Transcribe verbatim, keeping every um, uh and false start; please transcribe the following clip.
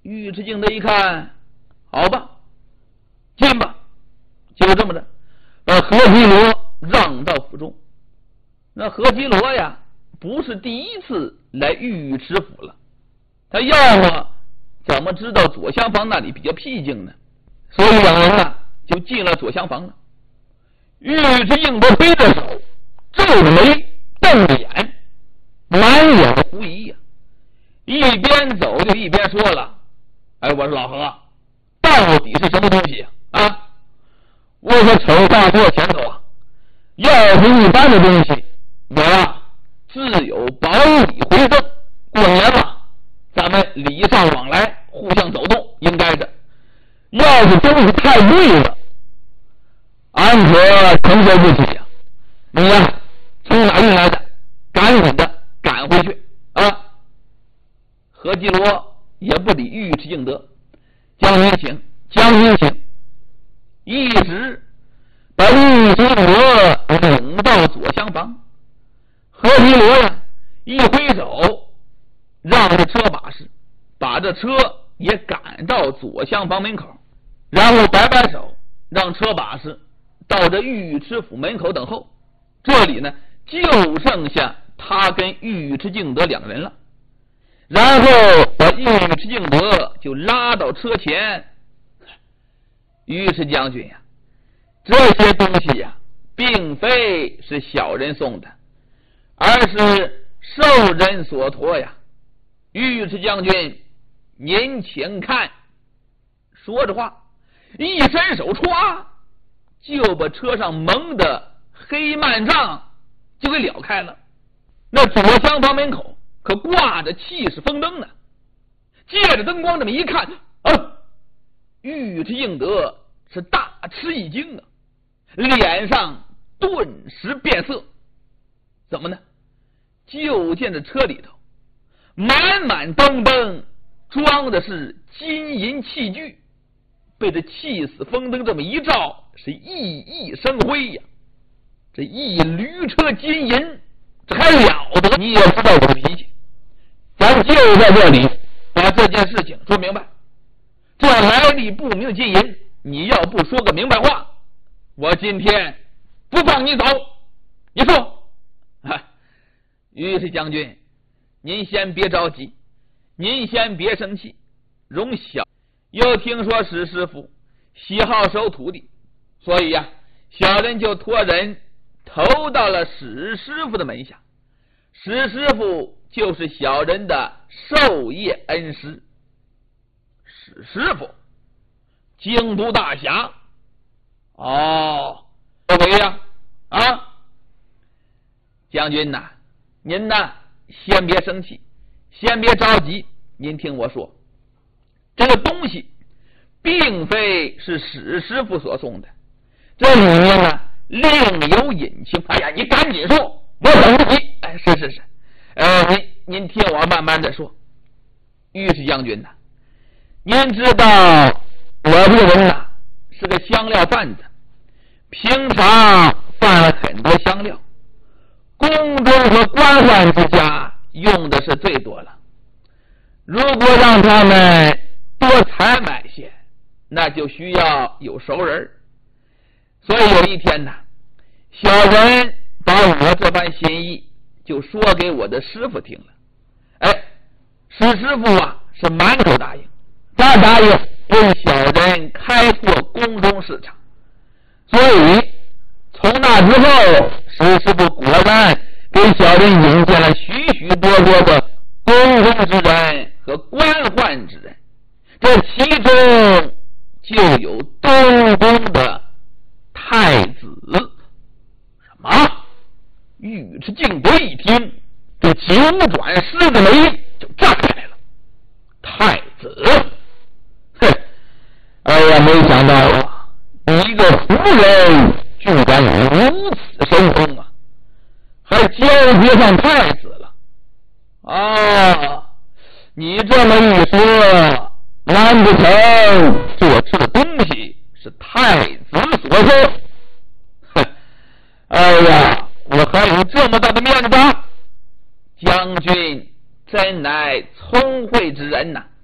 尉迟敬德一看，好吧，进吧，就这么着，把何其罗让到府中。那何其罗呀，不是第一次来尉迟府了，他要么怎么知道左厢房那里比较僻静呢？所以两人呢就进了左厢房了。尉迟敬德挥着手，皱着眉，瞪着眼，满眼狐疑呀、啊，一边走就一边说了：“哎，我说老何，到底是什么东西呀、啊？啊，我说丑大坐前头啊，要是一般的东西，我呀自有保礼回赠。过年嘛，咱们礼尚往来，互相走动，应该的。要是东西太贵了，俺可承受不起呀。你呀，从哪运来的，赶紧的赶回去啊！”何其罗也不理尉迟敬德，将军请，将军请，一直把尉迟敬德领到左厢房。何其罗呀，一挥手，让着车把式，把这车也赶到左厢房门口，然后摆摆手，让车把式到这尉迟府门口等候。这里呢，就剩下他跟尉迟敬德两人了。然后把尉迟敬德就拉到车前。尉迟将军呀，这些东西呀，并非是小人送的，而是受人所托呀。尉迟将军，您请看。说着话，一伸手歘，就把车上蒙的黑幔帐就给撩开了。那左厢房门口可挂着气势风灯呢。借着灯光这么一看啊，尉迟敬德是大吃一惊啊，脸上顿时变色。怎么呢？就见这车里头满满登登装的是金银器具，被这气死风灯这么一照，是熠熠生辉呀。这一驴车金银，这还了得？你也知道我的脾气，咱就在这里把这件事情说明白。这来历不明的金银，你要不说个明白话，我今天不放你走。你说，尉迟将军，您先别着急，您先别生气。容小又听说史师傅喜好收徒弟，所以呀、啊，小人就托人投到了史师傅的门下。史师傅就是小人的授业恩师。史师傅，京都大侠。哦，何为呀？啊，将军呐，您呐，先别生气，先别着急。您听我说，这个东西并非是史师傅所送的，这里面呢另有隐情。哎呀，你赶紧说，我等不及。哎，是是是，呃，您您听我慢慢的说。尉迟将军呐，您知道我这个人呐是个香料贩子，平常贩了很多香料，宫中和官宦之家用的是最多了。如果让他们多采买些，那就需要有熟人。所以有一天呢，小人把我这番心意就说给我的师傅听了。哎，史师傅啊是满口答应，他答应为小人开拓宫中市场。所以从那之后，史师傅果然给小人引荐了许许多多的宫中之人和官宦之人，这其中就有东宫的太子。什么？尉迟敬德一听，这九转十个眉就站起来了。太子，哼！哎呀，没想到啊，一个胡人居然如此神通啊，还交接上太子了啊！你这么一说，难不成做这东西是太子所送？哼！哎呀，我还有这么大的面子？将军真乃聪慧之人呐、啊！